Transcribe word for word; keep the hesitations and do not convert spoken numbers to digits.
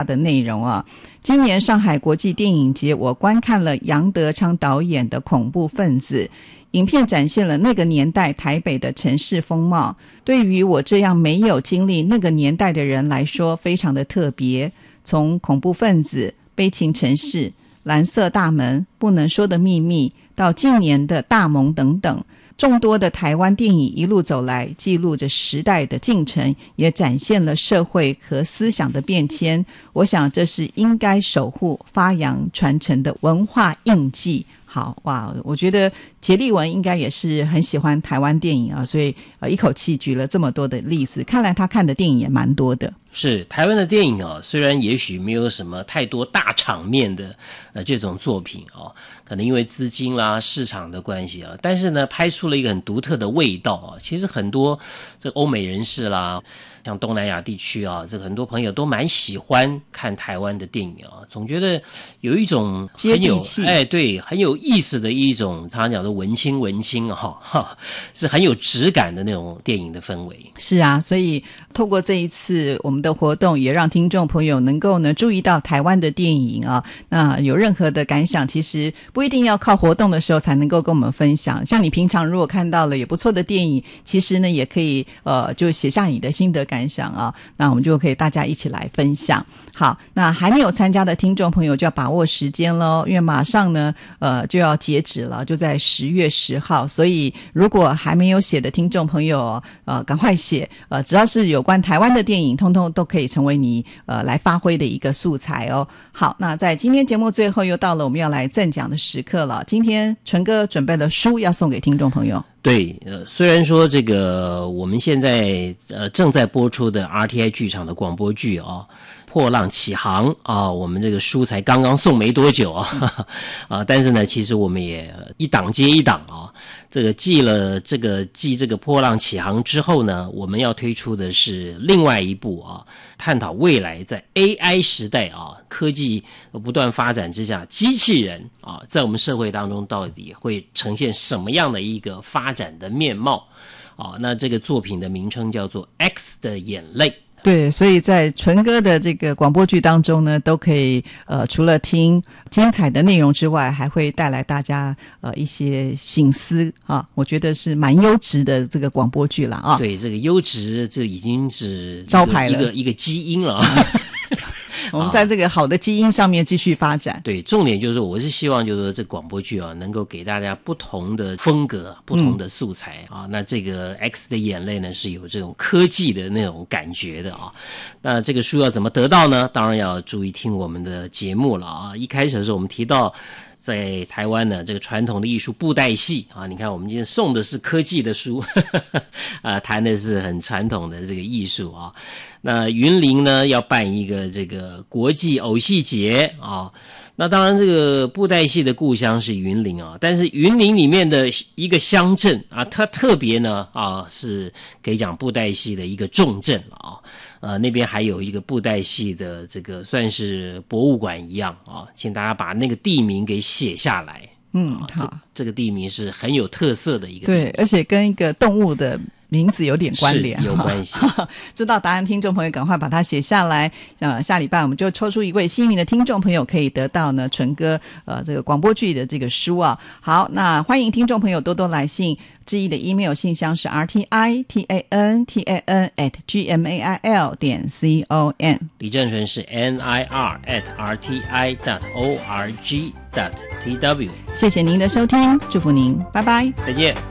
的内容啊。今年上海国际电影节，我观看了杨德昌导演的《恐怖分子》，影片展现了那个年代台北的城市风貌，对于我这样没有经历那个年代的人来说非常的特别。从恐怖分子、悲情城市、蓝色大门、不能说的秘密到近年的大萌等等，众多的台湾电影一路走来，记录着时代的进程，也展现了社会和思想的变迁。我想这是应该守护、发扬、传承的文化印记。好哇，我觉得杰利文应该也是很喜欢台湾电影啊，所以呃一口气举了这么多的例子，看来他看的电影也蛮多的。 是台湾的电影啊，虽然也许没有什么太多大场面的呃这种作品啊，可能因为资金啦、市场的关系啊，但是呢，拍出了一个很独特的味道啊。其实很多这个欧美人士啦，像东南亚地区啊，这个很多朋友都蛮喜欢看台湾的电影啊，总觉得有一种接地气， 哎，对，很有意思的一种，常常讲的文青文青啊，哈，是很有质感的那种电影的氛围。 是啊，所以透过这一次我们的活动，也让听众朋友能够呢注意到台湾的电影啊。那有任何的感想，其实不一定要靠活动的时候才能够跟我们分享。像你平常如果看到了也不错的电影，其实呢也可以呃就写下你的心得感想啊，那我们就可以大家一起来分享。好，那还没有参加的听众朋友就要把握时间咯，因为马上呢呃就要截止了，就在十月十号，所以如果还没有写的听众朋友呃赶快写，呃只要是有关台湾的电影通通都可以成为你呃来发挥的一个素材哦。好，那在今天节目最后又到了我们要来赠奖的时刻了，今天纯哥准备了书要送给听众朋友。 对，呃，虽然说这个我们现在呃正在播出的 R T I 剧场的广播剧啊，破浪起航啊，我们这个书才刚刚送没多久啊，哈哈啊，但是呢，其实我们也一档接一档啊，这个继了这个继这个破浪起航之后呢，我们要推出的是另外一部啊，探讨未来在 A I 时代啊，科技不断发展之下，机器人啊，在我们社会当中到底会呈现什么样的一个发展的面貌啊？那这个作品的名称叫做《X 的眼泪》。 对，所以在纯哥的这个广播剧当中呢，都可以呃除了听精彩的内容之外，还会带来大家呃一些省思啊，我觉得是蛮优质的这个广播剧了啊。 对，这个优质这已经是招牌了， 一个一个基因了啊。 我们在这个好的基因上面继续发展。 啊、对，重点就是我是希望就是说这广播剧啊，能够给大家不同的风格、不同的素材、嗯、啊。那这个 X 的眼泪呢，是有这种科技的那种感觉的啊。那这个书要怎么得到呢？当然要注意听我们的节目了啊。一开始的时候我们提到，在台湾呢，这个传统的艺术布袋戏啊，你看我们今天送的是科技的书，呵呵啊，谈的是很传统的这个艺术啊。那云林呢要办一个这个国际偶戏节啊，那当然这个布袋戏的故乡是云林啊，但是云林里面的一个乡镇啊，它特别呢啊是可以讲布袋戏的一个重镇了啊。呃，那边还有一个布袋戏的这个算是博物馆一样啊，请大家把那个地名给写下来。 嗯， 啊、 好， 这，这个地名是很有特色的一个地名， 对，而且跟一个动物的名字有点关联， 有关系。 知道答案听众朋友赶快把它写下来。呃，下礼拜我们就抽出一位幸运的听众朋友，可以得到呢纯哥呃这个广播剧的这个书啊。好，那欢迎听众朋友多多来信。志毅的 email 信箱是 r t i t a n t a n at g m a i l 点 c o m。 李正淳是 n i r at r t i dot o r g dot t w。 谢谢您的收听，祝福您，拜拜， 再见。